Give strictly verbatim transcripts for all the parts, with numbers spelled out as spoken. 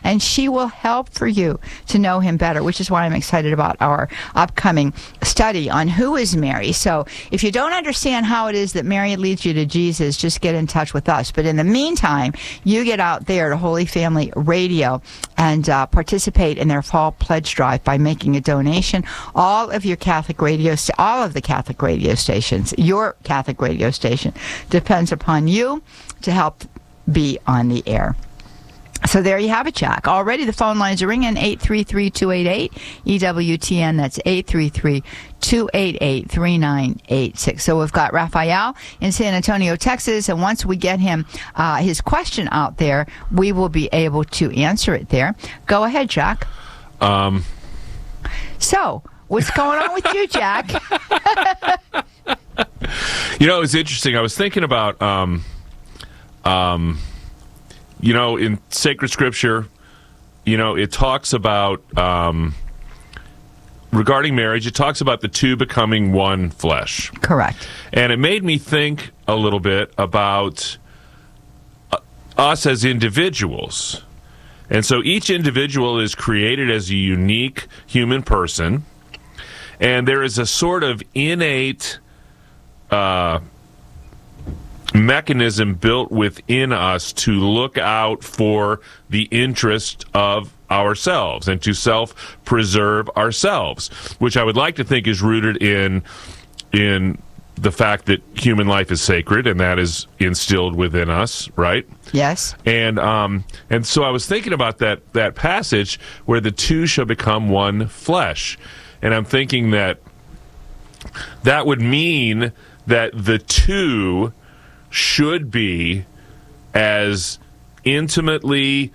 and she will help for you to know him better, which is why I'm excited about our upcoming study on who is Mary. So if you don't understand how it is that Mary leads you to Jesus, just get in touch with us. But in the meantime, you get out there to Holy Family Radio and uh, participate in their fall pledge drive by making a donation. All of your Catholic radio, st- all of the Catholic radio stations, your Catholic radio station, depends upon you to help be on the air. So there you have it, Jack. Already the phone lines are ringing, eight three three, two eight eight, E W T N. That's eight three three, two eight eight, three nine eight six. So we've got Raphael in San Antonio, Texas, and once we get him uh, his question out there, we will be able to answer it there. Go ahead, Jack. Um. So, what's going on with you, Jack? You know, it's interesting. I was thinking about... Um, um, You know, in sacred scripture, you know, it talks about, um, regarding marriage, it talks about the two becoming one flesh. Correct. And it made me think a little bit about uh, us as individuals. And so each individual is created as a unique human person. And there is a sort of innate uh mechanism built within us to look out for the interest of ourselves and to self-preserve ourselves, which I would like to think is rooted in in the fact that human life is sacred, and that is instilled within us, right? Yes. And um, and so I was thinking about that that passage where the two shall become one flesh, and I'm thinking that that would mean that the two should be as intimately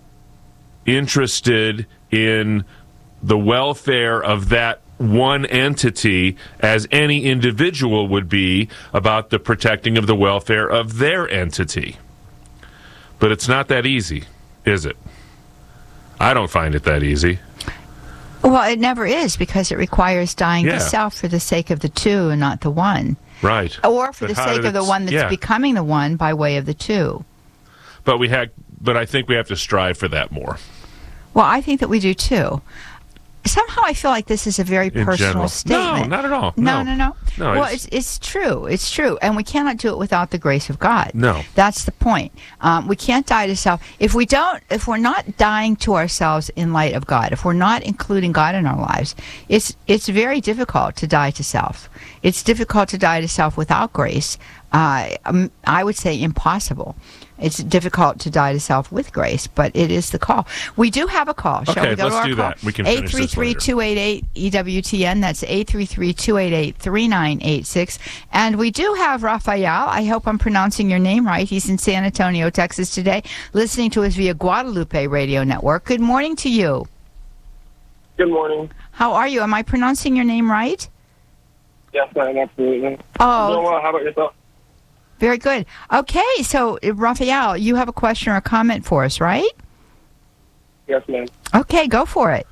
interested in the welfare of that one entity as any individual would be about the protecting of the welfare of their entity. But it's not that easy, is it? I don't find it that easy. Well, it never is, because it requires dying Yeah. to self for the sake of the two and not the one. Right. Or for But the how sake did of the it- one that's yeah. becoming the one by way of the two. But we had, but I think we have to strive for that more. Well, I think that we do too. Somehow I feel like this is a very In personal general. statement. No, not at all. No, No. no, no. No, well, it's- it's it's true. It's true. And we cannot do it without the grace of God. No. That's the point. Um, we can't die to self. If we don't, if we're not dying to ourselves in light of God, if we're not including God in our lives, it's it's very difficult to die to self. It's difficult to die to self without grace. Uh, um, I would say impossible. It's difficult to die to self with grace, but it is the call. We do have a call. Shall Okay, we go let's to our do call? that. We can finish this eight three three, two eight eight, E W T N. That's eight three three, two eight eight, three nine eight six. And we do have Raphael. I hope I'm pronouncing your name right. He's in San Antonio, Texas today, listening to us via Guadalupe Radio Network. Good morning to you. Good morning. How are you? Am I pronouncing your name right? Yes, ma'am, absolutely. Oh. Doing well. How about yourself? Very good. Okay, so Raphael, you have a question or a comment for us, right? Yes, ma'am. Okay, go for it.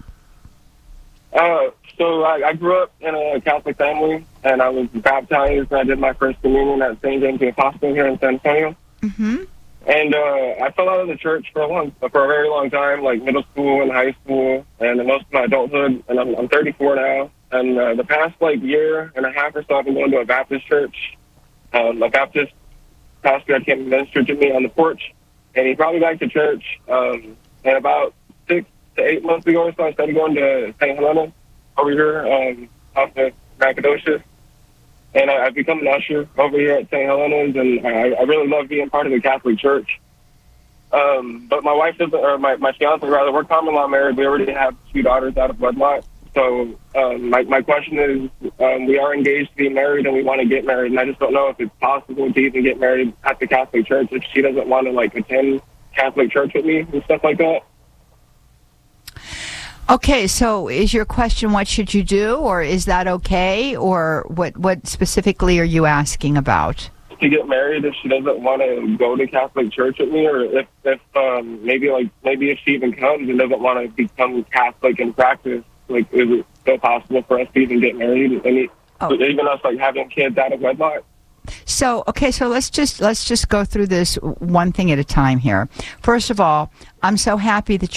Uh, so I, I grew up in a Catholic family, and I was baptized. I did my first communion at Saint James the Apostle here in San Antonio. Mm-hmm. And uh, I fell out of the church for a long, for a very long time, like middle school and high school, and most of my adulthood. And I'm, I'm thirty-four now. And uh, the past like year and a half or so, I've been going to a Baptist church. Um, a Baptist pastor had came and ministered to me on the porch, and he brought me back to church. Um, and about six to eight months ago or so, I started going to Saint Helena over here um, off of Nacogdoches. And I, I've become an usher over here at Saint Helena's, and I, I really love being part of the Catholic Church. Um, but my wife doesn't, or my, my fiance rather, we're common law married. We already have two daughters out of wedlock. So um, my, my question is, um, we are engaged to be married and we want to get married, and I just don't know if it's possible to even get married at the Catholic Church if she doesn't want to, like, attend Catholic Church with me and stuff like that. Okay, so is your question what should you do, or is that okay, or what, what specifically are you asking about? To get married if she doesn't want to go to Catholic Church with me, or if, if um, maybe, like, maybe if she even comes and doesn't want to become Catholic in practice, like, is it still possible for us to even get married? And Oh. even us, like, having kids out of wedlock? So, okay, so let's just let's just go through this one thing at a time here. First of all, I'm so happy that